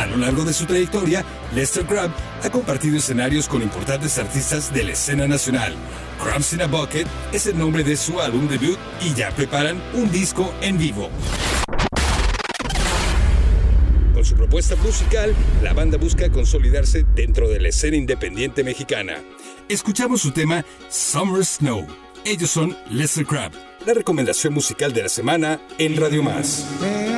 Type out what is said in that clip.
lo largo de su trayectoria, Lester Crabb ha compartido escenarios con importantes artistas de la escena nacional. Crumbs in a Bucket es el nombre de su álbum debut y ya preparan un disco en vivo. Con su propuesta musical, la banda busca consolidarse dentro de la escena independiente mexicana. Escuchamos su tema Summer Snow. Ellos son Lester Crabb. La recomendación musical de la semana en Radio Más.